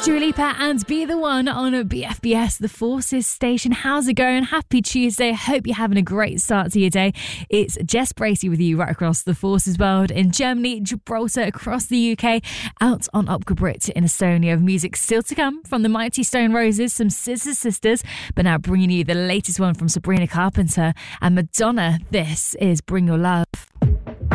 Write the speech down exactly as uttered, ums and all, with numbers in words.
It's Dua Lipa and Be The One on B F B S, the Forces station. How's it going? Happy Tuesday. Hope you're having a great start to your day. It's Jess Bracey with you right across the Forces world in Germany, Gibraltar, across the U K, out on Opgebrit in Estonia. Music still to come from the Mighty Stone Roses, some Scissor Sisters, but now bringing you the latest one from Sabrina Carpenter and Madonna. This is Bring Your Love.